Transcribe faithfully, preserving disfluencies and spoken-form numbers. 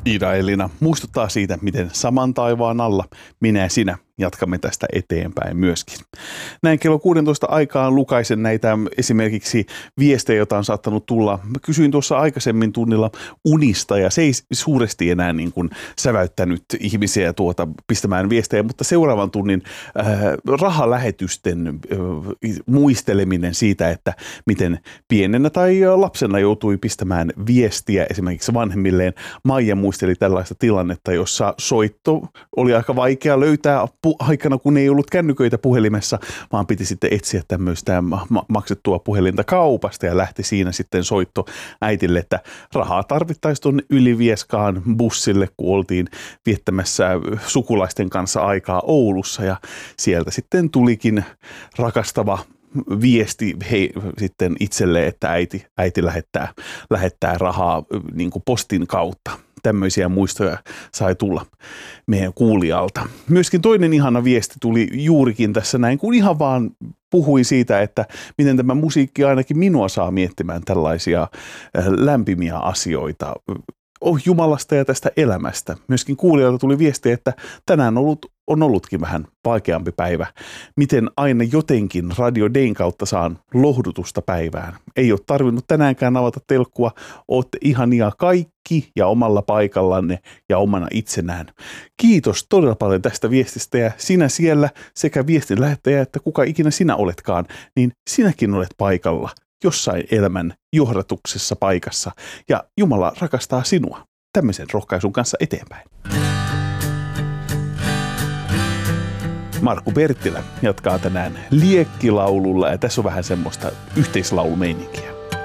Iida Elina muistuttaa siitä, miten saman taivaan alla minä ja sinä jatkamme tästä eteenpäin myöskin. Näin kello kuusitoista aikaan lukaisen näitä esimerkiksi viestejä, joita on saattanut tulla. Mä kysyin tuossa aikaisemmin tunnilla unista ja se ei suuresti enää niin kuin säväyttänyt ihmisiä tuota pistämään viestejä, mutta seuraavan tunnin äh, rahalähetysten äh, muisteleminen siitä, että miten pienenä tai lapsena joutui pistämään viestiä esimerkiksi vanhemmilleen. Maija muisteli tällaista tilannetta, jossa soitto oli aika vaikea löytää aikana, kun ei ollut kännyköitä puhelimessa, vaan piti sitten etsiä tämmöistä ma- maksettua puhelinta kaupasta ja lähti siinä sitten soitto äitille, että rahaa tarvittaisiin tuonne Ylivieskaan bussille, kun oltiin viettämässä sukulaisten kanssa aikaa Oulussa ja sieltä sitten tulikin rakastava viesti hei, sitten itselle, että äiti, äiti lähettää, lähettää rahaa niin kuin postin kautta. Tämmöisiä muistoja sai tulla meidän kuulijalta. Myöskin toinen ihana viesti tuli juurikin tässä näin, kun ihan vaan puhui siitä, että miten tämä musiikki ainakin minua saa miettimään tällaisia lämpimiä asioita. Oh, Jumalasta ja tästä elämästä. Myöskin kuulijalta tuli viesti, että tänään on, ollut, on ollutkin vähän vaikeampi päivä. Miten aina jotenkin Radio Dayn kautta saan lohdutusta päivään. Ei ole tarvinnut tänäänkään avata telkkua. Ootte ihania kaikki ja omalla paikallanne ja omana itsenään. Kiitos todella paljon tästä viestistä ja sinä siellä sekä viestin lähettäjä että kuka ikinä sinä oletkaan, niin sinäkin olet paikalla. Jossain elämän johdatuksessa paikassa ja Jumala rakastaa sinua. Tämmöisen rohkaisun kanssa eteenpäin. Markku Perttilä jatkaa tänään liekkilaululla ja tässä on vähän semmoista yhteislaulumeininkiä.